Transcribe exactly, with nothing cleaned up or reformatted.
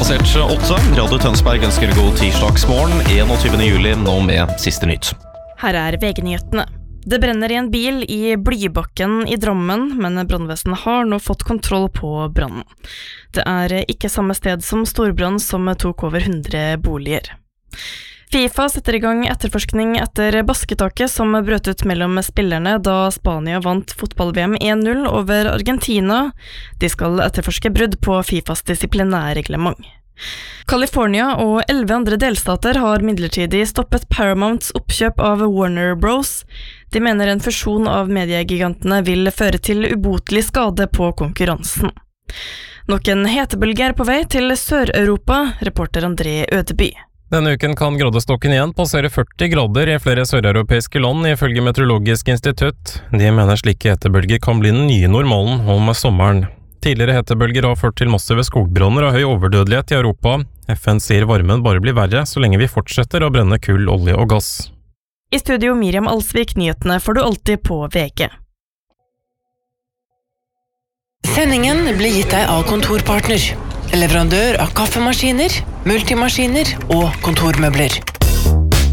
passert åtte. Radio Tønsberg ønsker god tirsdagsmorgen, enogtyvende juli, nå med siste nytt. Her er V G-nyhetene. Det brenner i en bil i Blybakken i Drammen, men brannvesenet har nå fått kontroll på brannen. Det er ikke samme sted som storbrann som tok over hundre boliger. FIFA setter i gang etterforskning etter basketaket som brøt ut mellom spillerne da Spania vant fotball-V M en null over Argentina. De skal etterforske brudd på FIFAs disiplinærreglement. California og elleve andre delstater har midlertidig stoppet Paramounts oppkjøp av Warner Bros. De mener en fusjon av mediegigantene vil føre til ubotelig skade på konkurransen. Nok en hetebølge er på vei til Sør-Europa, reporter André Ødeby. Denne uken kan gradestokken igjen passere førti grader i flere søreuropeiske land, ifølge Meteorologisk institutt. De mener slike hetebølger kan bli den nye normalen om sommeren. Tidligere hetebølger har ført til massive skogbranner og høy overdødelighet i Europa. F N sier varmen bare blir verre så lenge vi fortsetter å brenne kull, olje og gass. I studio Miriam Alsvik, nyhetene får du alltid på V G. Sendingen blir gitt deg av Kontorpartner, leverandør av kaffemaskiner, multimaskiner og kontormøbler.